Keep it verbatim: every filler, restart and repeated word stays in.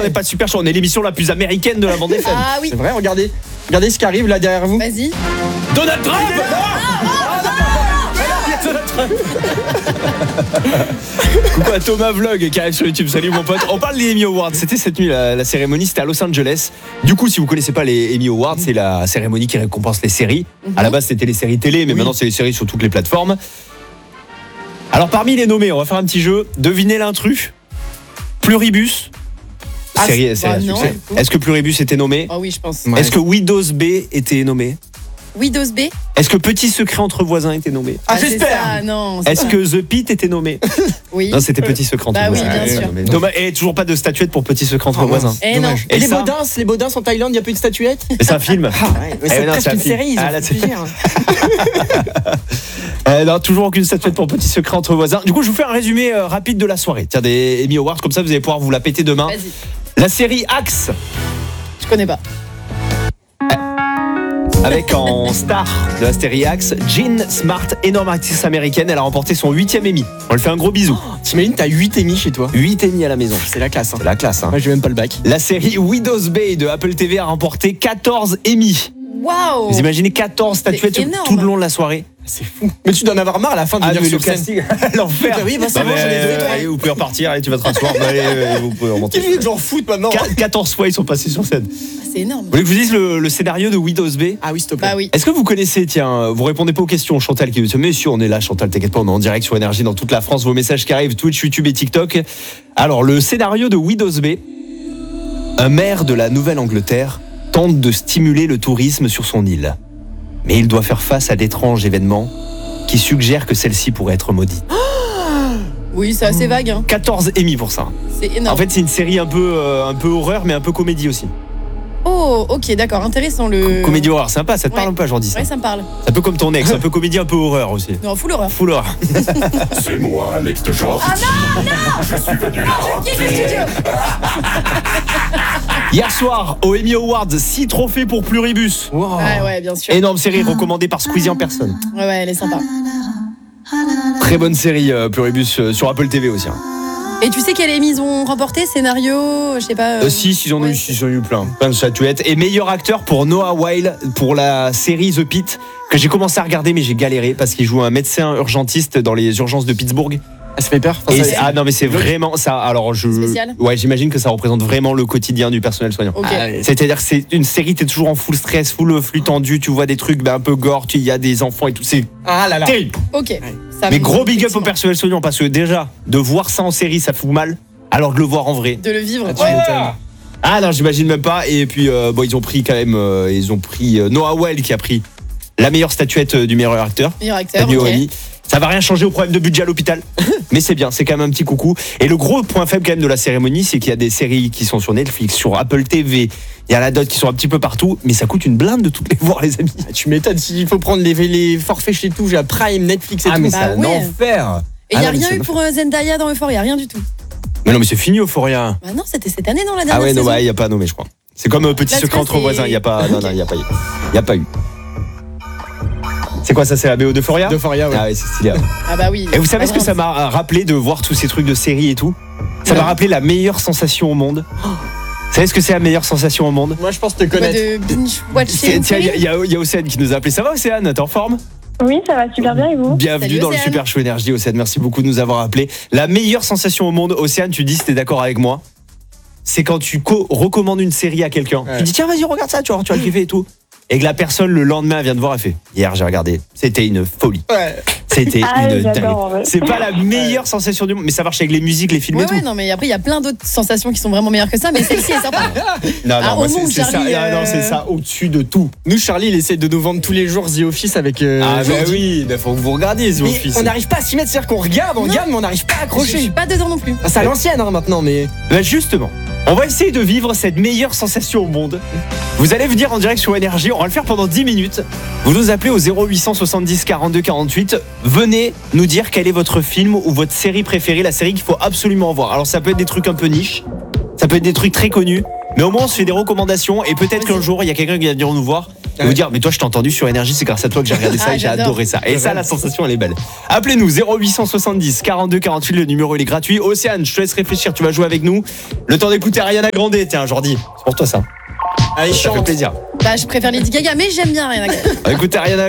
on n'est pas super chaud. On est l'émission la plus américaine de la bande F M. Ah oui. C'est vrai, regardez. Regardez ce qui arrive là derrière vous. Vas-y. Donald Trump. Coucou à Thomas Vlog qui arrive sur YouTube. Salut mon pote. On parle des Emmy Awards. C'était cette nuit la, la cérémonie. C'était à Los Angeles. Du coup, si vous connaissez pas les Emmy Awards, c'est la cérémonie qui récompense les séries. Mm-hmm. À la base, c'était les séries télé, mais oui. Maintenant, c'est les séries sur toutes les plateformes. Alors, parmi les nommés, on va faire un petit jeu. Devinez l'intrus. Pluribus. Ah, série, c'est série bah, à succès. Est-ce que Pluribus était nommé? Ah oui, je pense. Ouais. Est-ce que Windows B était nommé? Windows B. Est-ce que Petit secret entre voisins était nommé? Ah, ah j'espère. Non. Est-ce que The Pit était nommé? Oui. Non, c'était Petit secret entre bah voisins. Oui, bien sûr. Dommage. Et toujours pas de statuette pour Petit secret entre oh, voisins. Et, non. Et, et les ça... Baudins, les Baudins en Thaïlande, il n'y a plus de statuette? Mais c'est un film. Ah, ouais. Mais c'est eh presque non, une série, ils ont ah, là, fait plaisir. euh, non, toujours aucune statuette pour Petit secret entre voisins. Du coup, je vous fais un résumé euh, rapide de la soirée. Tiens, des Emmy Awards, comme ça, vous allez pouvoir vous la péter demain. Vas-y. La série Axe. Je connais pas. Avec en star de la série Axe, Jean Smart, énorme actrice américaine. Elle a remporté son huitième Emmy. On lui fait un gros bisou. Oh, t'imagines, t'as huit Emmy chez toi? huit Emmy à la maison. C'est la classe. Hein. C'est la classe. Hein. Moi, j'ai même pas le bac. La série Widow's Bay de Apple T V a remporté quatorze Emmy. Waouh! Vous imaginez quatorze statuettes tout le long de la soirée? C'est fou. Mais tu dois en avoir marre à la fin de ah, venir mais sur le scène. casting, l'enfer. Oui, bah ça va, j'en ai deux. Allez, vous pouvez repartir, allez, tu vas te rasseoir. Bah, allez, vous pouvez remonter. Qu'est-ce que j'en fous maintenant? quatorze fois ils sont passés sur scène. Ah, c'est énorme. Vous voulez que je vous dise le, le scénario de Widow's Bay? Ah oui, s'il te plaît. Bah oui. Est-ce que vous connaissez, tiens, vous répondez pas aux questions, Chantal qui dit, mais si on est là, Chantal, t'inquiète pas, on est en direct sur Énergie dans toute la France, vos messages qui arrivent, Twitch, YouTube et TikTok. Alors, le scénario de Widow's Bay, un maire de la Nouvelle-Angleterre tente de stimuler le tourisme sur son île. Mais il doit faire face à d'étranges événements qui suggèrent que celle-ci pourrait être maudite. Oui, c'est assez vague. Hein. quatorze Emmy pour ça. C'est énorme. En fait, c'est une série un peu, euh, un peu horreur, mais un peu comédie aussi. Oh, ok, d'accord, intéressant le. Comédie horreur, sympa, ça te parle ouais. ou pas, Jordi? Ouais, ça me parle. C'est un peu comme ton ex, un peu comédie, un peu horreur aussi. Non, full horreur. Full horreur. C'est moi, Alex de Jordi. Ah non, non Je suis venu là. Qui est le studio? Hier soir, au Emmy Awards, six trophées pour Pluribus. Wow. Ouais, ouais, bien sûr. Énorme série recommandée par Squeezie en personne. Ouais, ouais, elle est sympa. Très bonne série, euh, Pluribus, euh, sur Apple T V aussi. Hein. Et tu sais quelle émission ils ont remporté? Scénario, je sais pas. Euh, si, ils en ont ouais. eu, ils ont eu plein. Plein de statuettes. Et meilleur acteur pour Noah Wyle pour la série The Pit, que j'ai commencé à regarder, mais j'ai galéré parce qu'il joue un médecin urgentiste dans les urgences de Pittsburgh. Ah, ça fait peur. Et ça, ah non mais c'est vraiment ça. Alors je spécial. ouais, j'imagine que ça représente vraiment le quotidien du personnel soignant. Okay. Ah, c'est-à-dire que c'est une série, t'es toujours en full stress, full flux tendu, tu vois des trucs ben, un peu gore, il y a des enfants et tout, c'est ah là là. terrible. Ok. Ouais. Ça mais me... gros big up au personnel soignant parce que déjà de voir ça en série ça fout mal, alors de le voir en vrai. De le vivre. Ah, tu ouais. m'étonnes. Ah non, j'imagine même pas. Et puis euh, bon, ils ont pris quand même, euh, ils ont pris euh, Noah Wyle qui a pris la meilleure statuette euh, du meilleur acteur. Meilleur acteur. Daniel Ok. O'Reilly. Ça va rien changer au problème de budget à l'hôpital, mais c'est bien, c'est quand même un petit coucou. Et le gros point faible quand même de la cérémonie, c'est qu'il y a des séries qui sont sur Netflix, sur Apple T V, il y a la dot qui sont un petit peu partout, mais ça coute une blinde de toutes les voir, les amis. Ah, tu m'étonnes, s'il faut prendre les, les forfaits chez tout, j'ai Prime, Netflix et Ah tout. mais Bah c'est un ouais. enfer. Et il Ah n'y a non, mais rien c'est eu un pour euh, Zendaya dans Euphoria, rien du tout. Mais non, mais c'est fini Euphoria. Bah non, c'était cette année dans la dernière Ah ouais, non, saison. il n'y a pas nommé, je crois. C'est comme un petit Là, secret ça, entre c'est- voisins, il n'y a pas, non, non, il n'y a pas eu. Il n'y a pas eu. C'est quoi ça, c'est la B O d'Euphoria? D'Euphoria, ouais. Ah ouais, c'est stylé. Ah bah oui. Et vous savez Ah, ce que ça m'a rappelé de voir tous ces trucs de séries et tout? Ça m'a Non. rappelé la meilleure sensation au monde. Vous savez ce que c'est la meilleure sensation au monde? Moi, je pense te Quoi, connaître. de binge-watcher C'est- une Tiens, il y, a- série il y a- il y a Océane qui nous a appelé. Ça va Océane? T'es en forme? Oui, ça va super bien et vous? Bienvenue Salut, dans le Océane. Super Show Énergie, Océane. Merci beaucoup de nous avoir appelé. La meilleure sensation au monde, Océane, tu dis si t'es d'accord avec moi, c'est quand tu co- recommandes une série à quelqu'un. Ouais. Tu dis tiens, vas-y, regarde ça, tu vois, tu vas le kiffer et tout. Et que la personne le lendemain vient de voir, elle fait hier j'ai regardé, c'était une folie. Ouais. C'était Ah oui, une dinguerie. j'adore, ouais. C'est pas la meilleure sensation du monde, mais ça marche avec les musiques, les films Ouais, et tout. ouais, non, mais après, il y a plein d'autres sensations qui sont vraiment meilleures que ça, mais celle-ci est sympa. Non, Ah, moi, au c'est- monde, c'est ça, Charlie, ah, non, euh, c'est ça au-dessus de tout. Nous, Charlie, il essaie de nous vendre tous les jours The Office avec. Euh, Ah, bah Jordi. oui, bah faut que vous regardiez The Mais Office. on n'arrive pas à s'y mettre, c'est-à-dire qu'on regarde, on Non. regarde, mais on n'arrive pas à Je accrocher. suis pas dedans non plus. Ah, c'est à l'ancienne hein, maintenant, mais. Bah justement, on va essayer de vivre cette meilleure sensation au monde. Vous allez venir en direct sur Énergie, on va le faire pendant dix minutes. Vous nous appelez au zéro huit cent soixante-dix quarante-deux quarante-huit. Venez nous dire quel est votre film ou votre série préférée, la série qu'il faut absolument voir. Alors ça peut être des trucs un peu niche, ça peut être des trucs très connus, mais au moins on se fait des recommandations et peut-être qu'un jour il y a quelqu'un qui va venir nous voir Et vous dire, mais toi, je t'ai entendu sur Énergie, c'est grâce à toi que j'ai regardé ça Ah, et j'ai j'adore. adoré ça. Et ça, la sensation, elle est belle. Appelez-nous zéro huit cent soixante-dix quarante-deux quarante-huit, le numéro il est gratuit. Océane, je te laisse réfléchir, tu vas jouer avec nous. Le temps d'écouter Ariana Grande, tiens, Jordi, c'est pour toi ça. Allez, Ça fait chante. plaisir. Bah, je préfère Lady Gaga, mais j'aime bien Ariana Grande. Écoutez Ariana